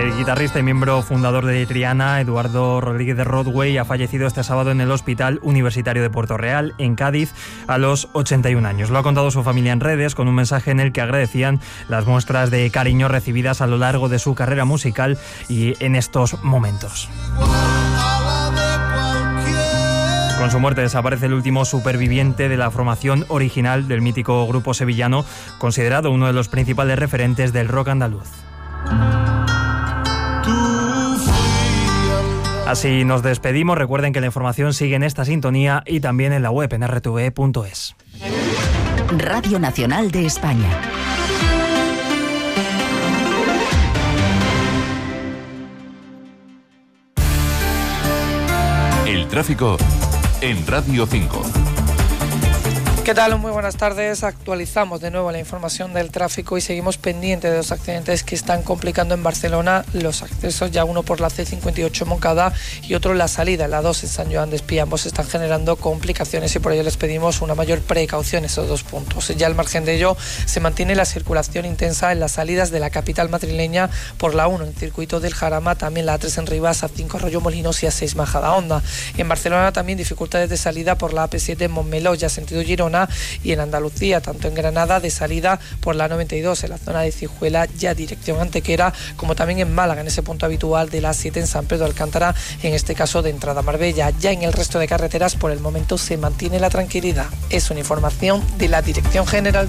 El guitarrista y miembro fundador de Triana, Eduardo Rodríguez de Rodway, ha fallecido este sábado en el Hospital Universitario de Puerto Real, en Cádiz, a los 81 años. Lo ha contado su familia en redes con un mensaje en el que agradecían las muestras de cariño recibidas a lo largo de su carrera musical y en estos momentos. Con su muerte desaparece el último superviviente de la formación original del mítico grupo sevillano, considerado uno de los principales referentes del rock andaluz. Así nos despedimos. Recuerden que la información sigue en esta sintonía y también en la web en rtve.es. Radio Nacional de España. El tráfico en Radio 5. ¿Qué tal? Muy buenas tardes. Actualizamos de nuevo la información del tráfico y seguimos pendientes de los accidentes que están complicando en Barcelona los accesos, ya uno por la C58 en Montcada y otro en la salida, la 2 en Sant Joan d'Espí. Ambos están generando complicaciones y por ello les pedimos una mayor precaución en esos dos puntos. Ya al margen de ello, se mantiene la circulación intensa en las salidas de la capital madrileña por la 1 en Circuito del Jarama, también la A3 en Rivas, A5 Arroyo Molinos y A6 Majadahonda. En Barcelona también dificultades de salida por la AP7 en Montmeló, ya sentido Girona, y en Andalucía, tanto en Granada, de salida por la 92 en la zona de Cijuela, ya dirección Antequera, como también en Málaga, en ese punto habitual de la 7 en San Pedro de Alcántara, en este caso de entrada a Marbella. Ya en el resto de carreteras, por el momento se mantiene la tranquilidad. Es una información de la Dirección General de